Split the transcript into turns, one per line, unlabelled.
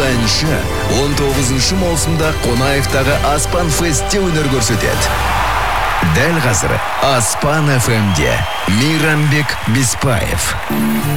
әнші 19 маусымда Қонаевтағы Аспан Фестте өнер көрсетеді. Дәл қазір Аспан FM-де Мейрамбек Беспаев.